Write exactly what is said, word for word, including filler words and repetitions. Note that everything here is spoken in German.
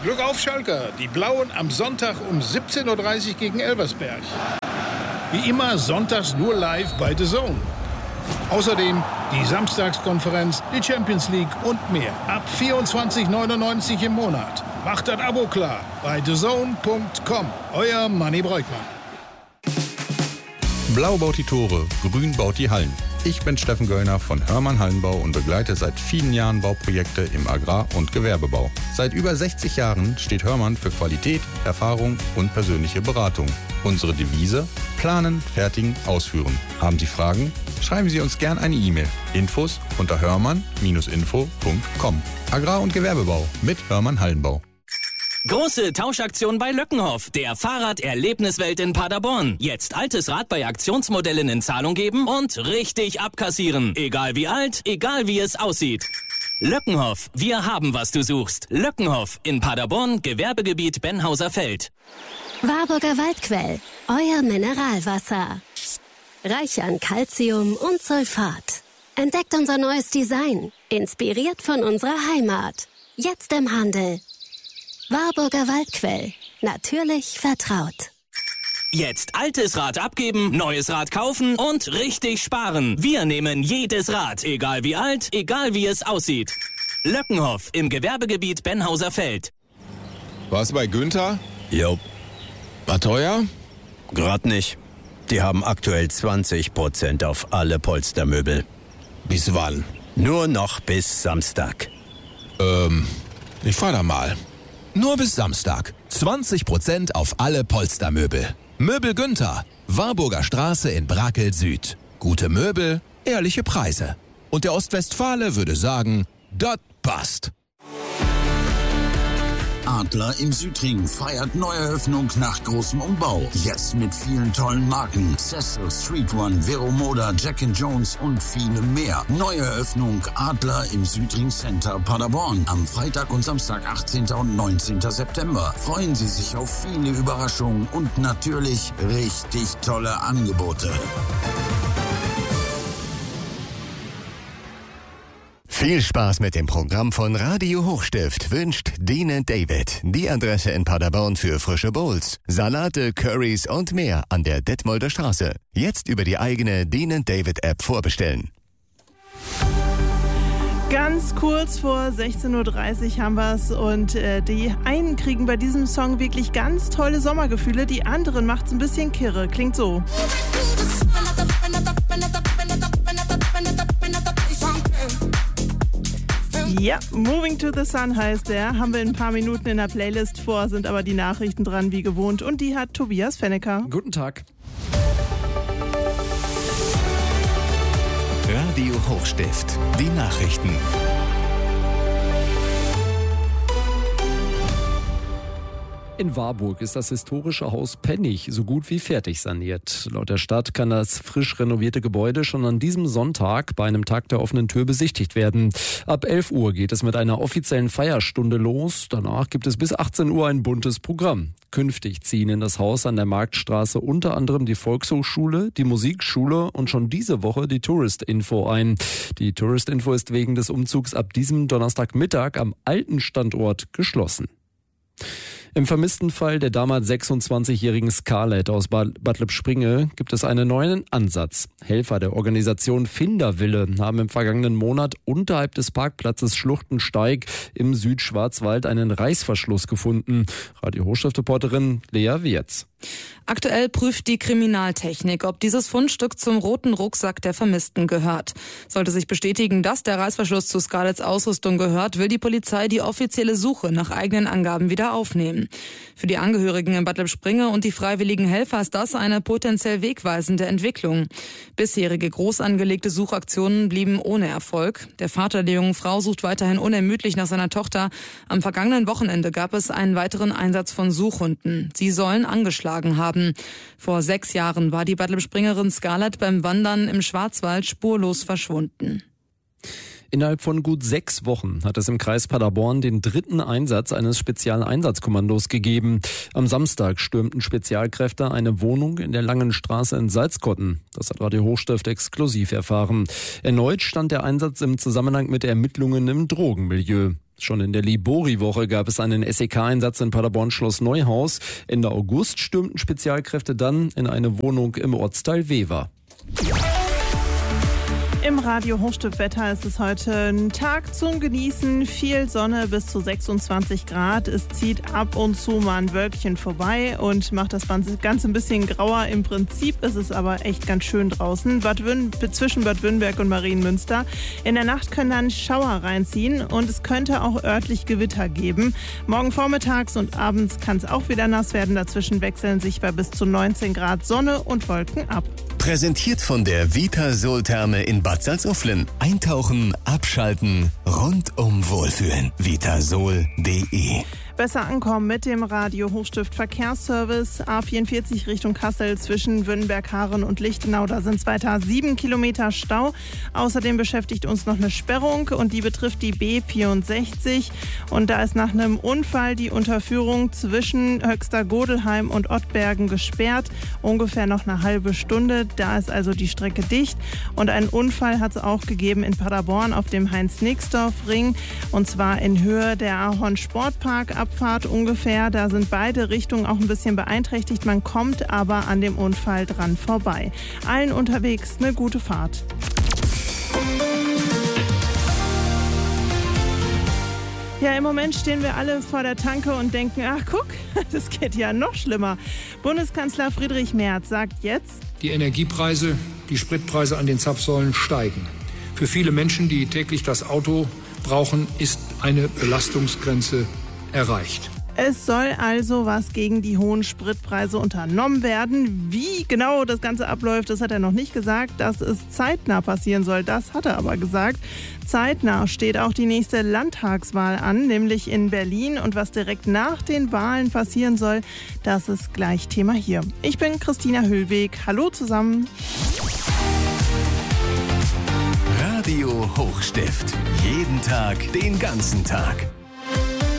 Glück auf, Schalker. Die Blauen am Sonntag um siebzehn Uhr dreißig gegen Elversberg. Wie immer sonntags nur live bei The Zone. Außerdem die Samstagskonferenz, die Champions League und mehr. Ab vierundzwanzig neunundneunzig im Monat. Macht das Abo klar bei the zone punkt com. Euer Manni Breukmann. Blau baut die Tore, Grün baut die Hallen. Ich bin Steffen Göllner von Hörmann Hallenbau und begleite seit vielen Jahren Bauprojekte im Agrar- und Gewerbebau. Seit über sechzig Jahren steht Hörmann für Qualität, Erfahrung und persönliche Beratung. Unsere Devise: Planen, fertigen, ausführen. Haben Sie Fragen? Schreiben Sie uns gern eine E-Mail. Infos unter hörmann Bindestrich info punkt com. Agrar- und Gewerbebau mit Hörmann Hallenbau. Große Tauschaktion bei Löckenhoff, der Fahrraderlebniswelt in Paderborn. Jetzt altes Rad bei Aktionsmodellen in Zahlung geben und richtig abkassieren. Egal wie alt, egal wie es aussieht. Löckenhoff, wir haben, was du suchst. Löckenhoff in Paderborn, Gewerbegebiet Benhauser Feld. Warburger Waldquell, euer Mineralwasser. Reich an Calcium und Sulfat. Entdeckt unser neues Design, inspiriert von unserer Heimat. Jetzt im Handel. Warburger Waldquell. Natürlich vertraut. Jetzt altes Rad abgeben, neues Rad kaufen und richtig sparen. Wir nehmen jedes Rad, egal wie alt, egal wie es aussieht. Löckenhoff im Gewerbegebiet Benhauser Feld. Was bei Günther? Jo. War teuer? Grad nicht. Die haben aktuell zwanzig Prozent auf alle Polstermöbel. Bis wann? Nur noch bis Samstag. Ähm, ich fahr da mal. Nur bis Samstag. zwanzig Prozent auf alle Polstermöbel. Möbel Günther. Warburger Straße in Brakel Süd. Gute Möbel, ehrliche Preise. Und der Ostwestfale würde sagen, das passt. Adler im Südring feiert Neueröffnung nach großem Umbau. Jetzt mit vielen tollen Marken. Cecil, Street One, Vero Moda, Jack and Jones und vielem mehr. Neueröffnung Adler im Südring Center Paderborn. Am Freitag und Samstag, achtzehnten und neunzehnten September. Freuen Sie sich auf viele Überraschungen und natürlich richtig tolle Angebote. Viel Spaß mit dem Programm von Radio Hochstift wünscht Dean David. Die Adresse in Paderborn für frische Bowls, Salate, Currys und mehr an der Detmolder Straße. Jetzt über die eigene Dean David App vorbestellen. Ganz kurz vor sechzehn Uhr dreißig haben wir es und äh, die einen kriegen bei diesem Song wirklich ganz tolle Sommergefühle, die anderen macht es ein bisschen kirre. Klingt so. Ja, Moving to the Sun heißt der. Haben wir in ein paar Minuten in der Playlist vor, sind aber die Nachrichten dran wie gewohnt. Und die hat Tobias Fennecker. Guten Tag. Radio Hochstift, die Nachrichten. In Warburg ist das historische Haus Pennig so gut wie fertig saniert. Laut der Stadt kann das frisch renovierte Gebäude schon an diesem Sonntag bei einem Tag der offenen Tür besichtigt werden. Ab elf Uhr geht es mit einer offiziellen Feierstunde los. Danach gibt es bis achtzehn Uhr ein buntes Programm. Künftig ziehen in das Haus an der Marktstraße unter anderem die Volkshochschule, die Musikschule und schon diese Woche die Tourist Info ein. Die Tourist Info ist wegen des Umzugs ab diesem Donnerstagmittag am alten Standort geschlossen. Im vermissten Fall der damals sechsundzwanzigjährigen Scarlett aus Bad Lippspringe gibt es einen neuen Ansatz. Helfer der Organisation Finderwille haben im vergangenen Monat unterhalb des Parkplatzes Schluchtensteig im Südschwarzwald einen Reißverschluss gefunden. Radio Hochstift-Reporterin Lea Wirz. Aktuell prüft die Kriminaltechnik, ob dieses Fundstück zum roten Rucksack der Vermissten gehört. Sollte sich bestätigen, dass der Reißverschluss zu Scarletts Ausrüstung gehört, will die Polizei die offizielle Suche nach eigenen Angaben wieder aufnehmen. Für die Angehörigen in Bad Lippspringe und die freiwilligen Helfer ist das eine potenziell wegweisende Entwicklung. Bisherige groß angelegte Suchaktionen blieben ohne Erfolg. Der Vater der jungen Frau sucht weiterhin unermüdlich nach seiner Tochter. Am vergangenen Wochenende gab es einen weiteren Einsatz von Suchhunden. Sie sollen angeschlagen haben. Vor sechs Jahren war die Bad Lippspringerin Scarlett beim Wandern im Schwarzwald spurlos verschwunden. Innerhalb von gut sechs Wochen hat es im Kreis Paderborn den dritten Einsatz eines Spezialeinsatzkommandos gegeben. Am Samstag stürmten Spezialkräfte eine Wohnung in der Langen Straße in Salzkotten. Das hat Radio Hochstift exklusiv erfahren. Erneut stand der Einsatz im Zusammenhang mit Ermittlungen im Drogenmilieu. Schon in der Libori-Woche gab es einen S E K-Einsatz in Paderborn-Schloss Neuhaus. Ende August stürmten Spezialkräfte dann in eine Wohnung im Ortsteil Wever. Im Radio Hochstift-Wetter ist es heute ein Tag zum Genießen. Viel Sonne bis zu sechsundzwanzig Grad. Es zieht ab und zu mal ein Wölkchen vorbei und macht das Ganze ein bisschen grauer. Im Prinzip ist es aber echt ganz schön draußen. Bad Wün- zwischen Bad Wünnberg und Marienmünster. In der Nacht können dann Schauer reinziehen und es könnte auch örtlich Gewitter geben. Morgen vormittags und abends kann es auch wieder nass werden. Dazwischen wechseln sich bei bis zu neunzehn Grad Sonne und Wolken ab. Präsentiert von der Vitasol-Therme in Bad Salzuflen. Eintauchen, abschalten, rundum wohlfühlen. vitasol punkt de. Besser ankommen mit dem Radio Hochstift Verkehrsservice. A vierundvierzig Richtung Kassel zwischen Wünnberg-Haaren und Lichtenau. Da sind es weiter sieben Kilometer Stau. Außerdem beschäftigt uns noch eine Sperrung und die betrifft die B vierundsechzig. Und da ist nach einem Unfall die Unterführung zwischen Höxter-Godelheim und Ottbergen gesperrt. Ungefähr noch eine halbe Stunde. Da ist also die Strecke dicht. Und einen Unfall hat es auch gegeben in Paderborn auf dem Heinz-Nixdorf-Ring. Und zwar in Höhe der Ahorn-Sportpark. Abfahrt ungefähr. Da sind beide Richtungen auch ein bisschen beeinträchtigt. Man kommt aber an dem Unfall dran vorbei. Allen unterwegs eine gute Fahrt. Ja, im Moment stehen wir alle vor der Tanke und denken, ach guck, das geht ja noch schlimmer. Bundeskanzler Friedrich Merz sagt jetzt: Die Energiepreise, die Spritpreise an den Zapfsäulen steigen. Für viele Menschen, die täglich das Auto brauchen, ist eine Belastungsgrenze erreicht. Es soll also was gegen die hohen Spritpreise unternommen werden. Wie genau das Ganze abläuft, das hat er noch nicht gesagt. Dass es zeitnah passieren soll, das hat er aber gesagt. Zeitnah steht auch die nächste Landtagswahl an, nämlich in Berlin. Und was direkt nach den Wahlen passieren soll, das ist gleich Thema hier. Ich bin Christina Hüllweg. Hallo zusammen. Radio Hochstift. Jeden Tag, den ganzen Tag.